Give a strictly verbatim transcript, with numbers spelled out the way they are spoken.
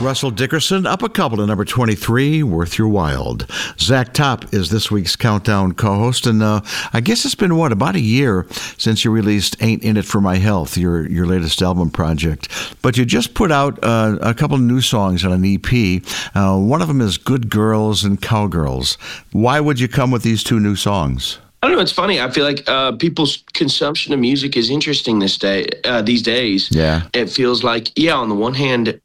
Russell Dickerson up a couple to number twenty-three, Worth Your Wild. Zach Top is this week's Countdown co-host, and uh, I guess it's been, what, about a year since you released Ain't In It For My Health, your your latest album project. But you just put out uh, a couple of new songs on an E P. Uh, one of them is Good Girls and Cowgirls. Why would you come with these two new songs? I don't know. It's funny. I feel like uh, people's consumption of music is interesting this day, uh, these days. Yeah. It feels like, yeah, on the one hand,